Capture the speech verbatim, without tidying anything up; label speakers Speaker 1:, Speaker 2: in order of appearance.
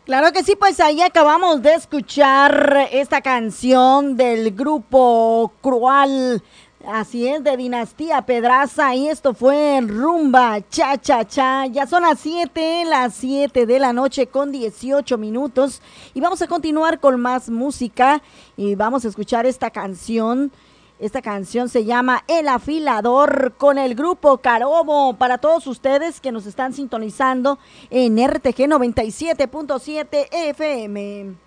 Speaker 1: Claro que sí, pues ahí acabamos de escuchar esta canción del grupo Crual, así es, de Dinastía Pedraza, y esto fue Rumba Cha Cha Cha. Ya son las siete, las siete de la noche con dieciocho minutos, y vamos a continuar con más música, y vamos a escuchar esta canción. Esta canción se llama El Afilador con el grupo Carobo. Para todos ustedes que nos están sintonizando en R T G noventa y siete punto siete F M.